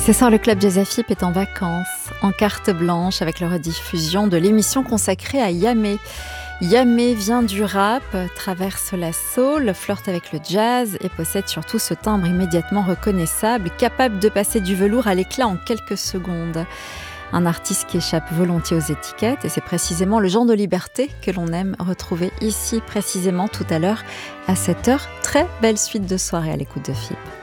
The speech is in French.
Ce soir, le Club Jazz FIP est en vacances, en carte blanche, avec la rediffusion de l'émission consacrée à Yamé. Yamé vient du rap, traverse la soul, flirte avec le jazz et possède surtout ce timbre immédiatement reconnaissable, capable de passer du velours à l'éclat en quelques secondes. Un artiste qui échappe volontiers aux étiquettes, et c'est précisément le genre de liberté que l'on aime retrouver ici, précisément tout à l'heure, à 7h. Très belle suite de soirée à l'écoute de FIP.